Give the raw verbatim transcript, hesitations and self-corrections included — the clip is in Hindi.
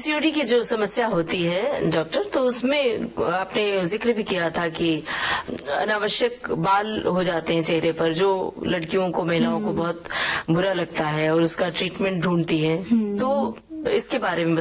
पीसीओडी की जो समस्या होती है डॉक्टर, तो उसमें आपने जिक्र भी किया था कि अनावश्यक बाल हो जाते हैं चेहरे पर, जो लड़कियों को, महिलाओं को बहुत बुरा लगता है और उसका ट्रीटमेंट ढूंढती है, तो इसके बारे में